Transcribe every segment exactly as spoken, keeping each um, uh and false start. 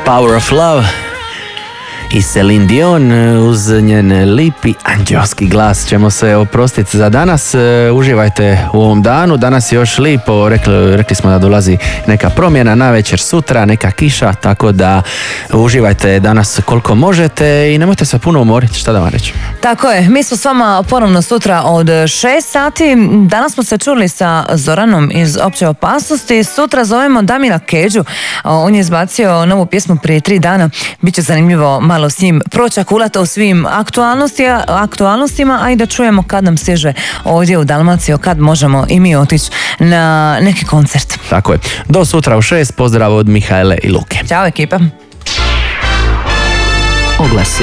Power of Love i Celine Dion uz njen lipi anđelski glas ćemo se oprostiti za danas. Uživajte u ovom danu, danas je još lipo, rekli, rekli smo da dolazi neka promjena, navečer sutra neka kiša, tako da uživajte danas koliko možete i nemojte se puno umoriti, šta da vam reći. Tako je, mi smo s vama ponovno sutra od šest sati. Danas smo se čuli sa Zoranom iz Opće opasnosti, sutra zovemo Damira Kedžu, on je izbacio novu pjesmu prije tri dana, biće zanimljivo malo s njim pročakulati o svim aktualnostima, a i da čujemo kad nam stiže ovdje u Dalmaciju, kad možemo i mi otići na neki koncert. Tako je, do sutra u šest, pozdrav od Mihajle i Luke. Ćao ekipa. Oglasi.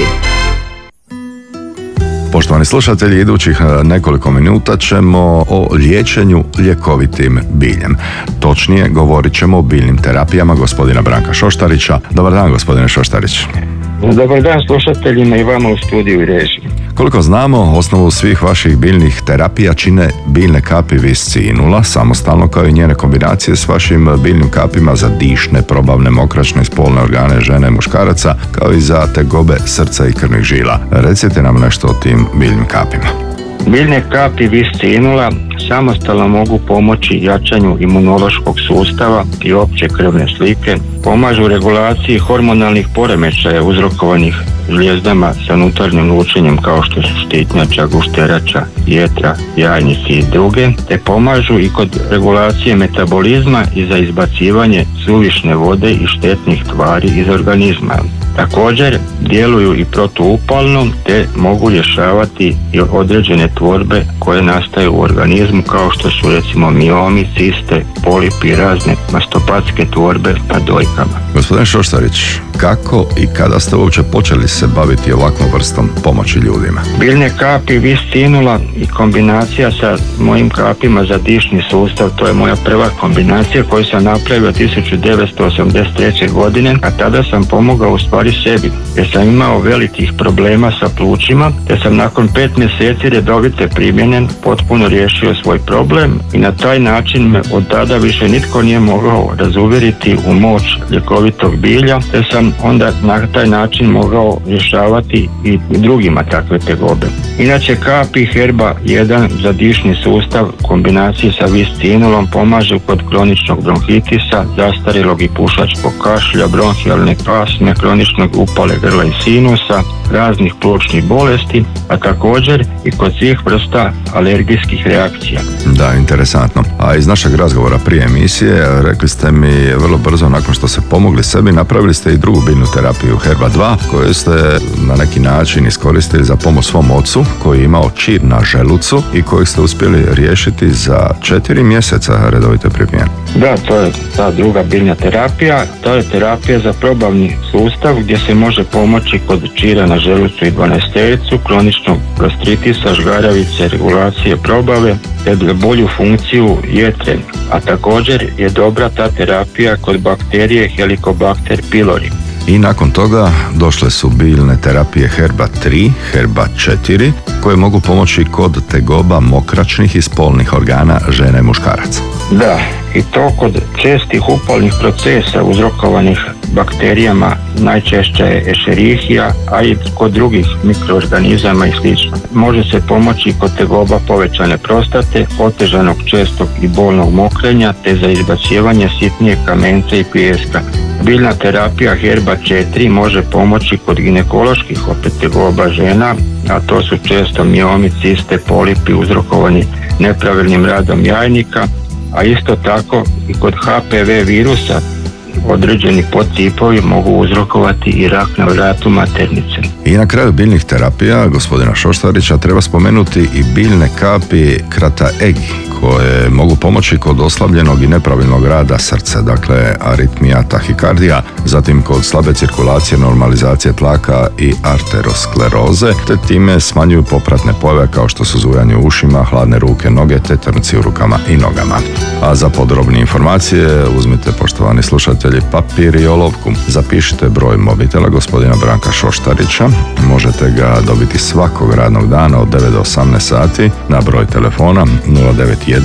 Poštovani slušatelji, idućih nekoliko minuta ćemo o liječenju ljekovitim biljem. Točnije, govorit ćemo o biljnim terapijama gospodina Branka Šoštarića. Dobar dan, gospodine Šoštarić. Dobar dan slušateljima i vama u studiju i režiji. Koliko znamo, osnovu svih vaših biljnih terapija čine biljne kapi Viscinula, samostalno kao i njene kombinacije s vašim biljnim kapima za dišne, probavne, mokračne i spolne organe žene i muškaraca, kao i za tegobe srca i krvnih žila. Recite nam nešto o tim biljnim kapima. Biljne kapi Viscinula samostalno mogu pomoći jačanju imunološkog sustava i opće krvne slike, pomažu regulaciji hormonalnih poremećaja uzrokovanih žlijezdama sa unutarnjim lučenjem kao što su štitnjača, gušterača, jetra, jajnici i druge, te pomažu i kod regulacije metabolizma i za izbacivanje suvišne vode i štetnih tvari iz organizma. Također djeluju i protuupalno te mogu rješavati i određene tvorbe koje nastaju u organizmu kao što su recimo miomi, ciste, polipi, razne mastopatske tvorbe na dojkama. Gospodin Šoštarić, kako i kada ste uopće počeli se baviti ovakvom vrstom pomoći ljudima? Biljne kapi Viscinula i kombinacija sa mojim kapima za dišni sustav, to je moja prva kombinacija koju sam napravio tisuću devetsto osamdeset treće. godine, a tada sam pomogao u stvari sebi, jer sam imao velikih problema sa plućima, te sam nakon pet mjeseci redovite primjene potpuno riješio svoj problem i na taj način me od tada više nitko nije mogao razuvjeriti u moć ljekovitog bilja, te sam onda na taj način mogao rješavati i drugima takve tegobe. Inače, kapi Herba jedan za dišni sustav u kombinaciji sa Viscinulom pomažu kod kroničnog bronhitisa, zastarjelog i pušačkog kašlja, bronhijalne astme, kroničnog upale grla i sinusa, raznih plućnih bolesti, a također i kod svih vrsta alergijskih reakcija. Da, interesantno. A iz našeg razgovora prije emisije rekli ste mi vrlo brzo nakon što ste pomogli sebi, napravili ste i drugu biljnu terapiju Herba dva koju ste na neki način iskoristili za pomoć svom ocu koji je imao čir na želucu i kojeg ste uspjeli riješiti za četiri mjeseca redovite primjene. Da, to je ta druga biljna terapija. To je terapija za probavni sustav gdje se može pomoći kod čira na želucu i dvanaestericu, kroničnog gastritisa, žgaravice, regulacije probave, te bolju funkciju jetre. A također je dobra ta terapija kod bakterije Helicobacter pylori. I nakon toga došle su biljne terapije Herba tri, Herba četiri, koje mogu pomoći kod tegoba mokračnih i spolnih organa žene i muškaraca. Da, i to kod čestih upalnih procesa uzrokovanih bakterijama, najčešće je Escherichia, a i kod drugih mikroorganizama i slično. Može se pomoći kod tegoba povećane prostate, otežanog čestog i bolnog mokrenja, te za izbacivanje sitnije kamence i pijeska. Biljna terapija Herba četiri može pomoći kod ginekoloških opet tegoba žena, a to su često miomi, ciste, polipi uzrokovani nepravilnim radom jajnika, a isto tako i kod H P V virusa određeni podtipovi mogu uzrokovati i rak na vratu maternice. I na kraju biljnih terapija gospodina Šoštarića treba spomenuti i biljne kapi Krata Egi koje mogu pomoći kod oslabljenog i nepravilnog rada srca, dakle aritmija, tahikardija, zatim kod slabe cirkulacije, normalizacije tlaka i arteroskleroze, te time smanjuju popratne pojave kao što su zujanje u ušima, hladne ruke, noge te trnci u rukama i nogama. A za podrobnije informacije uzmite, poštovani slušatelji, papir i olovku. Zapišite broj mobitela gospodina Branka Šoštarića. Možete ga dobiti svakog radnog dana od devet do osamnaest sati na broj telefona nula devet jedan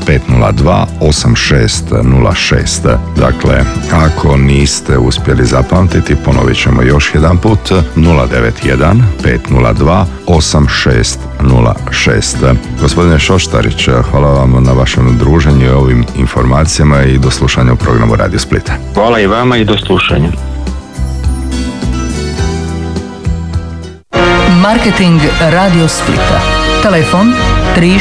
pet nula dva osam šest nula šest. Dakle, ako niste uspjeli zapamtiti, ponovit ćemo još jedan put, nula devet jedan pet nula dva osam šest nula šest. Gospodine Šoštarić, hvala vam na vašem druženju i ovim informacijama i do slušanja u programu Radio Splita. Hvala i vama i do slušanja. Marketing Radio Splita. Telefon tri